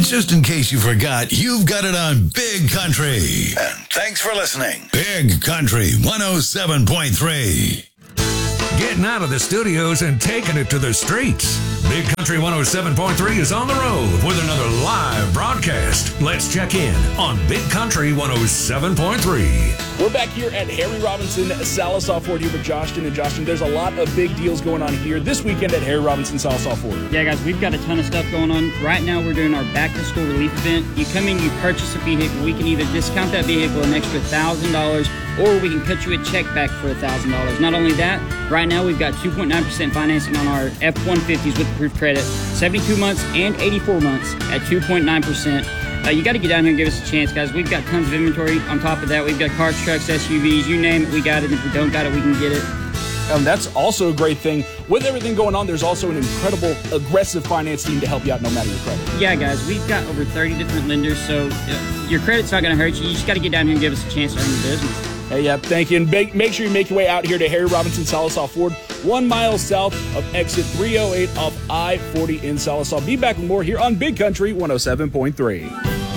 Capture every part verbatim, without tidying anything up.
Just in case you forgot, you've got it on Big Country. And thanks for listening. Big Country one oh seven point three. Getting out of the studios and taking it to the streets. Big Country one oh seven point three is on the road with another live broadcast. Let's check in on Big Country one oh seven point three. We're back here at Harry Robinson Sallisaw Ford here with Joshton. And Joshton, there's a lot of big deals going on here this weekend at Harry Robinson Sallisaw Ford. Yeah, guys, we've got a ton of stuff going on. Right now, we're doing our back-to-school relief event. You come in, you purchase a vehicle. We can either discount that vehicle an extra one thousand dollars, or we can cut you a check back for one thousand dollars. Not only that, right now we've got two point nine percent financing on our F one fifties with approved credit, seventy-two months and eighty-four months at two point nine percent. Uh, you got to get down here and give us a chance, guys. We've got tons of inventory. On top of that, we've got cars, trucks, S U Vs, you name it, we got it. If we don't got it, we can get it. Um, that's also a great thing. With everything going on, there's also an incredible, aggressive finance team to help you out no matter your credit. Yeah, guys, we've got over thirty different lenders, so uh, your credit's not going to hurt you. You just got to get down here and give us a chance to earn your business. Hey, yeah, thank you. And make, make sure you make your way out here to Harry Robinson Sallisaw Ford, one mile south of exit three oh eight off I forty in Sallisaw. Be back with more here on Big Country one oh seven point three.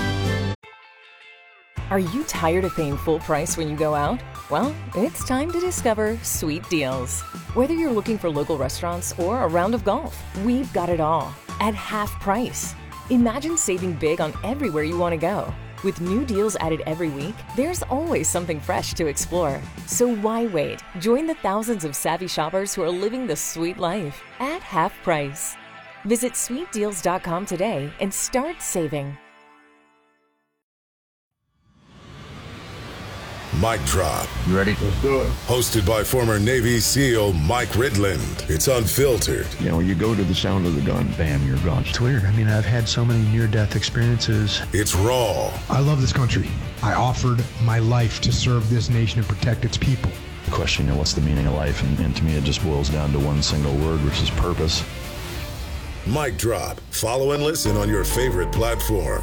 Are you tired of paying full price when you go out? Well, it's time to discover Sweet Deals. Whether you're looking for local restaurants or a round of golf, we've got it all at half price. Imagine saving big on everywhere you want to go. With new deals added every week, there's always something fresh to explore. So why wait? Join the thousands of savvy shoppers who are living the sweet life at half price. Visit sweet deals dot com today and start saving. Mic Drop. You ready? Let's do it. Hosted by former Navy SEAL Mike Ridland. It's unfiltered. You know, you go to the sound of the gun, bam, you're gone. It's weird. I mean, I've had so many near-death experiences. It's raw. I love this country. I offered my life to serve this nation and protect its people. The question, you know, what's the meaning of life? And, and to me, it just boils down to one single word, which is purpose. Mic Drop. Follow and listen on your favorite platform.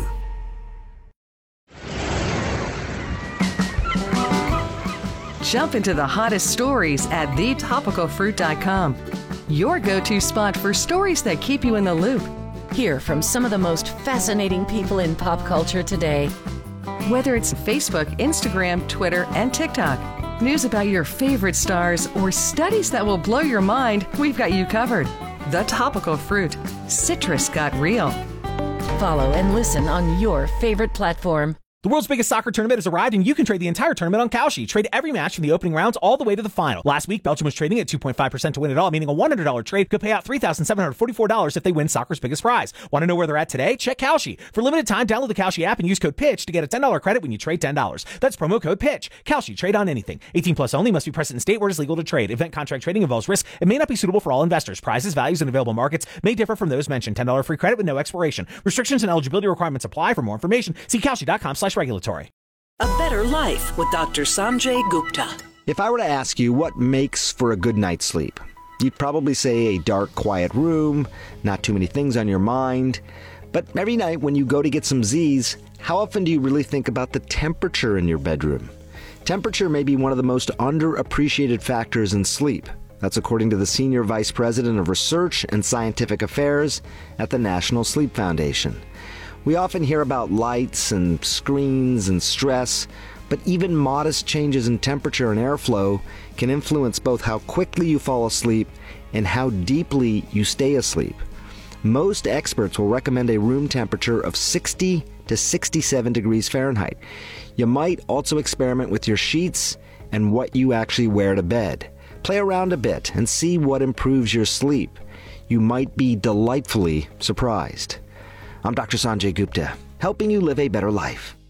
Jump into the hottest stories at the topical fruit dot com. Your go-to spot for stories that keep you in the loop. Hear from some of the most fascinating people in pop culture today. Whether it's Facebook, Instagram, Twitter, and TikTok, news about your favorite stars, or studies that will blow your mind, we've got you covered. The Topical Fruit. Citrus got real. Follow and listen on your favorite platform. The world's biggest soccer tournament has arrived, and you can trade the entire tournament on Kalshi. Trade every match from the opening rounds all the way to the final. Last week, Belgium was trading at two point five percent to win it all, meaning a one hundred dollars trade could pay out three thousand seven hundred forty-four dollars if they win soccer's biggest prize. Want to know where they're at today? Check Kalshi. For limited time, download the Kalshi app and use code PITCH to get a ten dollars credit when you trade ten dollars. That's promo code PITCH. Kalshi. Trade on anything. eighteen plus only. Must be present in state where it is legal to trade. Event contract trading involves risk and may not be suitable for all investors. Prizes, values, and available markets may differ from those mentioned. ten dollars free credit with no expiration. Restrictions and eligibility requirements apply. For more information, see kalshi dot com slash regulatory. A Better Life with Doctor Sanjay Gupta. If I were to ask you what makes for a good night's sleep, you'd probably say a dark, quiet room, not too many things on your mind. But every night when you go to get some Z's, how often do you really think about the temperature in your bedroom? Temperature may be one of the most underappreciated factors in sleep. That's according to the Senior Vice President of Research and Scientific Affairs at the National Sleep Foundation. We often hear about lights and screens and stress, but even modest changes in temperature and airflow can influence both how quickly you fall asleep and how deeply you stay asleep. Most experts will recommend a room temperature of sixty to sixty-seven degrees Fahrenheit. You might also experiment with your sheets and what you actually wear to bed. Play around a bit and see what improves your sleep. You might be delightfully surprised. I'm Doctor Sanjay Gupta, helping you live a better life.